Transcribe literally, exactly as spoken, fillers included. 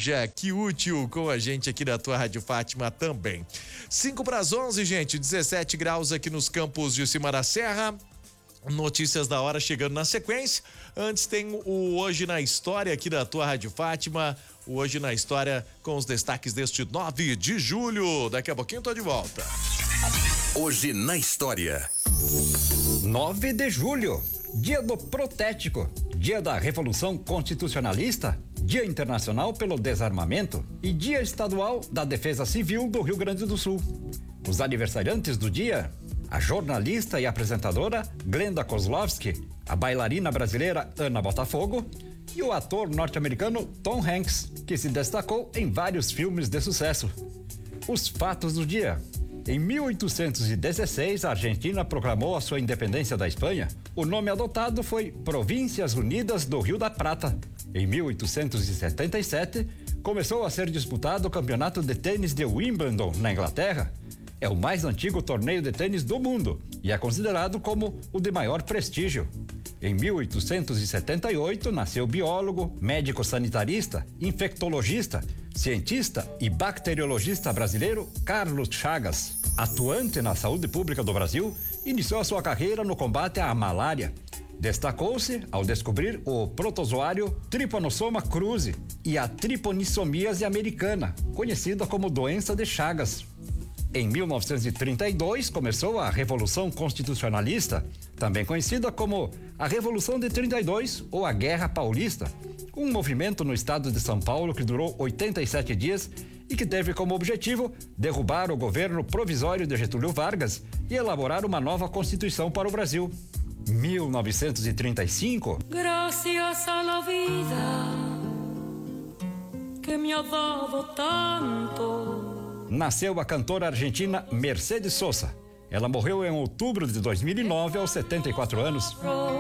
Haja, que útil com a gente aqui da tua Rádio Fátima também. cinco para as onze, gente, dezessete graus aqui nos campos de cima da serra. Notícias da hora chegando na sequência. Antes tem o Hoje na História aqui da tua Rádio Fátima. O Hoje na História com os destaques deste nove de julho. Daqui a pouquinho tô de volta. Hoje na História. nove de julho, Dia do Protético, Dia da Revolução Constitucionalista, Dia Internacional pelo Desarmamento e Dia Estadual da Defesa Civil do Rio Grande do Sul. Os aniversariantes do dia: a jornalista e apresentadora Glenda Kozlowski, a bailarina brasileira Ana Botafogo e o ator norte-americano Tom Hanks, que se destacou em vários filmes de sucesso. Os fatos do dia. Em mil oitocentos e dezesseis, a Argentina proclamou a sua independência da Espanha. O nome adotado foi Províncias Unidas do Rio da Prata. Em mil oitocentos e setenta e sete, começou a ser disputado o campeonato de tênis de Wimbledon, na Inglaterra. É o mais antigo torneio de tênis do mundo e é considerado como o de maior prestígio. Em mil oitocentos e setenta e oito, nasceu o biólogo, médico sanitarista, infectologista, cientista e bacteriologista brasileiro Carlos Chagas. Atuante na saúde pública do Brasil, iniciou a sua carreira no combate à malária. Destacou-se ao descobrir o protozoário Trypanosoma cruzi e a triponissomíase americana, conhecida como doença de Chagas. Em mil novecentos e trinta e dois, começou a Revolução Constitucionalista, também conhecida como a Revolução de trinta e dois ou a Guerra Paulista, um movimento no estado de São Paulo que durou oitenta e sete dias e que teve como objetivo derrubar o governo provisório de Getúlio Vargas e elaborar uma nova Constituição para o Brasil. mil novecentos e trinta e cinco. Gracias a la vida que me ha dado tanto. Nasceu a cantora argentina Mercedes Sosa. Ela morreu em outubro de dois mil e nove aos setenta e quatro anos.